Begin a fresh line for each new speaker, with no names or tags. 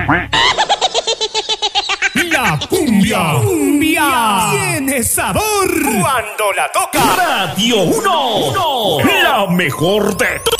La cumbia tiene sabor cuando la toca Radio 1, la mejor de